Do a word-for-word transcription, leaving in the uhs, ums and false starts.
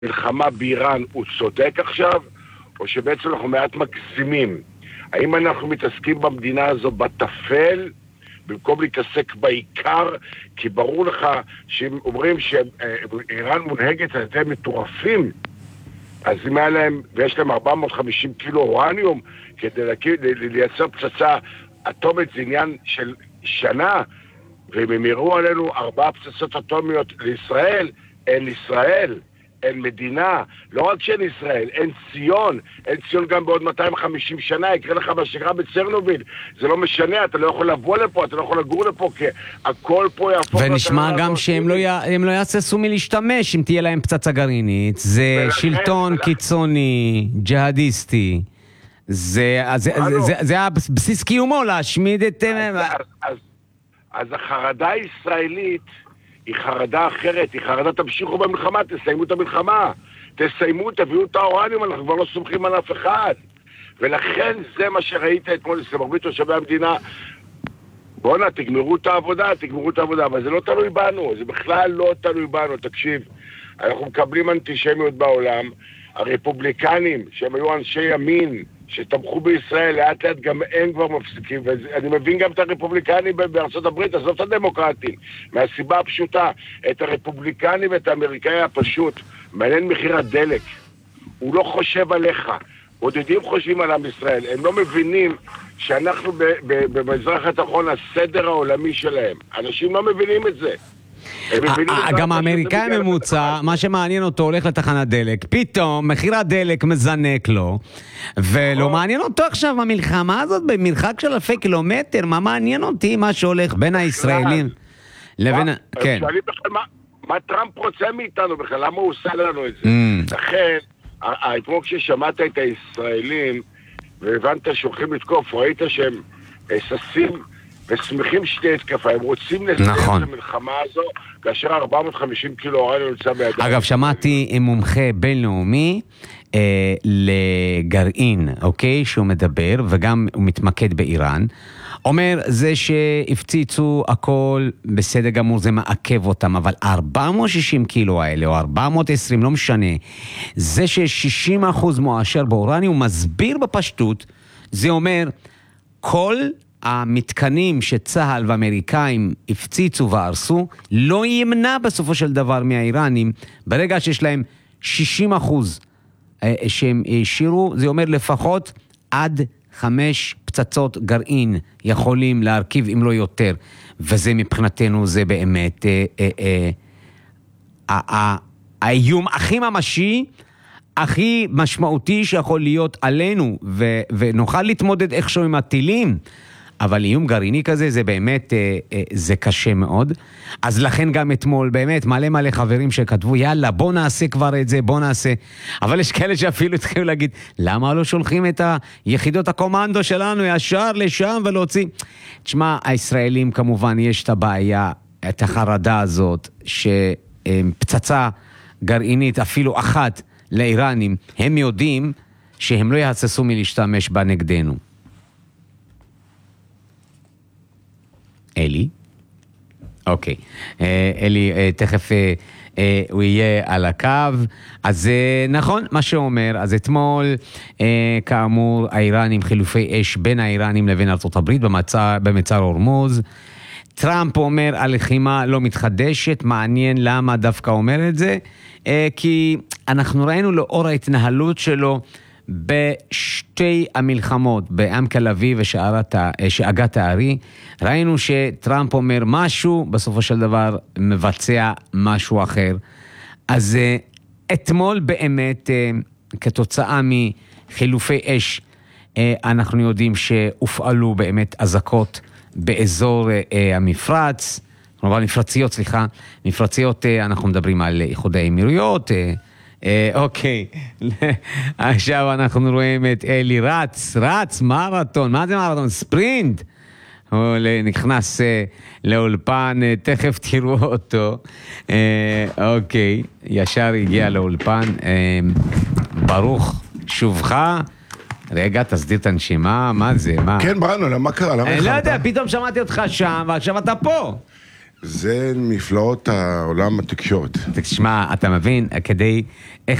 מלחמה באיראן הוא צודק עכשיו, או שבעצם אנחנו מעט מגזימים? האם אנחנו מתעסקים במדינה הזו בטפל, במקום להתעסק בעיקר? כי ברור לך שהם אומרים שאיראן מונהגת על ידי מטורפים, אז אם היה להם, ויש להם ארבע מאות וחמישים קילו אורניום, כדי לייצר פצצה אטומית זה עניין של שנה, והם ימירו עלינו ארבעה פצצות אטומיות לישראל, אין ישראל, אין מדינה, לא רק שאין ישראל, אין ציון, אין ציון גם בעוד מאתיים וחמישים שנה, יקרה לך מה שקרה בצרנוביל, זה לא משנה, אתה לא יכול לבוא לפה, אתה לא יכול לגור לפה, כי הכל פה יהפוך... ונשמע גם שהם לא, י... לא יעשו מלהשתמש אם תהיה להם פצצה גרעינית, זה ולכן, שלטון ולכן... קיצוני, ג'הדיסטי, זה, זה, זה, זה, זה הבסיס קיומו להשמיד את... אז, אז, אז, אז החרדה הישראלית היא חרדה אחרת, היא חרדה תמשיכו במלחמה, תסיימו את המלחמה, תסיימו, תביאו את האורניום, אנחנו כבר לא סומכים על אף אחד. ולכן זה מה שראית אתמול, זה מרבית תושבי המדינה, בואו תגמרו את העבודה, תגמרו את העבודה, אבל זה לא תלוי בנו, זה בכלל לא תלוי בנו, תקשיב, אנחנו מקבלים אנטישמיות בעולם, הרפובליקנים, שהם היו אנשי ימין, שתמכו בישראל, לאט לאט גם הם כבר מפסיקים, ואני מבין גם את הרפובליקנים בארצות הברית, עזוב את הדמוקרטים, מהסיבה הפשוטה, את הרפובליקני ואת האמריקאי הפשוט, מעניין מחיר הדלק, הוא לא חושב עליך, בודדים חושבים על עם ישראל, הם לא מבינים שאנחנו במזרח התיכון הסדר העולמי שלהם, אנשים לא מבינים את זה. גם האמריקאי ממוצע, מה שמעניין אותו הולך לתחנת דלק, פתאום מחיר הדלק מזנק לו, ולא מעניין אותו עכשיו המלחמה הזאת במרחק של אלפי קילומטר, מה מעניין אותי מה שהולך בין הישראלים לבין... כן. שואלים בכלל מה טראמפ רוצה מאיתנו בכלל, למה הוא עושה לנו את זה? לכן, כמו כששמעת את הישראלים והבנת שהולכים לתקוף, ראית שהם ססים ושמחים שתי התקפה, הם רוצים לסיים את המלחמה הזו, כאשר ארבע מאות וחמישים קילו אורניום נמצא בידיים. אגב, שמעתי מומחה בינלאומי אה, לגרעין, אוקיי, שהוא מדבר, וגם הוא מתמקד באיראן, אומר, זה שהפציצו הכל בסדר גמור, זה מעכב אותם, אבל ארבע מאות ושישים קילו האלה, או ארבע מאות ועשרים, לא משנה, זה ש-שישים אחוז מואשר באורניום, הוא מסביר בפשטות, זה אומר, כל המתקנים שצהל ואמריקאים הפציצו והרסו, לא ימנע בסופו של דבר מהאיראנים, ברגע שיש להם שישים אחוז שהם השאירו, זה אומר לפחות עד חמש פצצות גרעין יכולים להרכיב אם לא יותר, וזה מבחינתנו זה באמת אה, אה, אה, אה, האיום הכי ממשי, הכי משמעותי שיכול להיות עלינו, ו- ונוכל להתמודד איכשהו עם הטילים, אבל איום גרעיני כזה זה באמת, אה, אה, זה קשה מאוד. אז לכן גם אתמול באמת מלא מלא חברים שכתבו, יאללה בוא נעשה כבר את זה, בוא נעשה. אבל יש כאלה שאפילו התחילו להגיד, למה לא שולחים את היחידות הקומנדו שלנו ישר לשם ולהוציא? תשמע, הישראלים כמובן יש את הבעיה, את החרדה הזאת, שפצצה גרעינית אפילו אחת לאיראנים, הם יודעים שהם לא יחססו מלהשתמש בה נגדנו. אלי? אוקיי. אלי, תכף הוא יהיה על הקו. אז נכון, מה שאומר, אז אתמול, כאמור, האיראנים, חילופי אש בין האיראנים לבין ארצות הברית במצר הורמוז. טראמפ אומר, הלחימה לא מתחדשת, מעניין למה דווקא אומר את זה, כי אנחנו ראינו לאור ההתנהלות שלו, בשתי המלחמות, בעמק הלוי ושאגת הארי, ראינו שטראמפ אומר משהו, בסופו של דבר מבצע משהו אחר. אז אתמול באמת, כתוצאה מחילופי אש, אנחנו יודעים שהופעלו באמת אזעקות באזור המפרץ, כלומר מפרציות, סליחה, מפרציות, אנחנו מדברים על איחוד האמירויות, אוקיי, עכשיו אנחנו רואים את אלי רץ, רץ, מרתון, מה זה מרתון? ספרינט, הוא נכנס לאולפן, תכף תראו אותו, אוקיי, ישר הגיע לאולפן, ברוך שובך, רגע, תסדיר את הנשימה, מה זה, מה? כן, ברנו, מה קרה? אני לא יודע, פתאום שמעתי אותך שם, ועכשיו אתה פה. זה מפלאות העולם התקשורת. תשמע, אתה מבין, כדי...